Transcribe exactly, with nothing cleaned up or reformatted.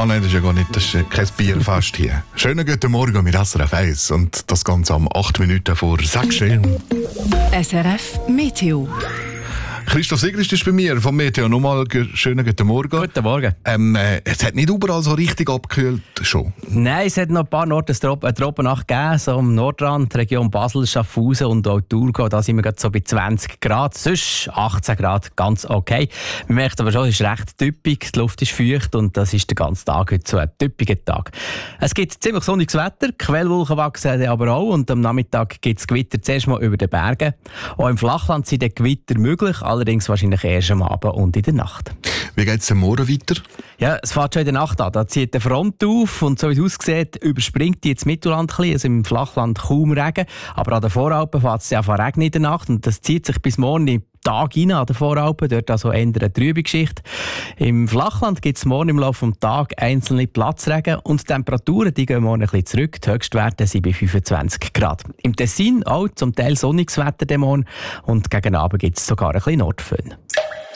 Ah nein, das ist ja gar nicht, das ist kein Bierfest hier. Schönen guten Morgen mit S R F eins und das Ganze am acht Minuten vor sechs. S R F Meteo. Christoph Sigrist ist bei mir vom Meteo. Nochmal schönen guten Morgen. Guten Morgen. Ähm, äh, es hat nicht überall so richtig abgekühlt schon. Nein, es hat noch ein paar Orte eine Tropennacht gegeben, so am Nordrand, Region Basel, Schaffhausen und auch Thurgau. Da sind wir gerade so bei zwanzig Grad, sonst achtzehn Grad, ganz okay. Man merkt aber schon, es ist recht typisch, die Luft ist feucht und das ist den ganzen Tag heute so ein typischer Tag. Es gibt ziemlich sonniges Wetter, Quellwolken wachsen aber auch und am Nachmittag gibt es Gewitter zuerst mal über den Bergen. Auch im Flachland sind die Gewitter möglich, allerdings wahrscheinlich erst am Abend und in der Nacht. Wie geht es am Morgen weiter? Ja, es fährt schon in der Nacht an. Da zieht die Front auf und so wie es aussieht, überspringt die jetzt Mittelland ein bisschen, also im Flachland kaum Regen. Aber an den Voralpen fährt es ja von Regen in der Nacht und das zieht sich bis morgen in den Tag rein an den Voralpen. Dort also eher eine trübe Geschichte. Im Flachland gibt es morgen im Laufe des Tages einzelne Platzregen und die Temperaturen die gehen morgen ein bisschen zurück. Die Höchstwerte sind bei fünfundzwanzig Grad. Im Tessin auch zum Teil sonniges Wetter morgen und gegen Abend gibt es sogar ein bisschen Nordföhn.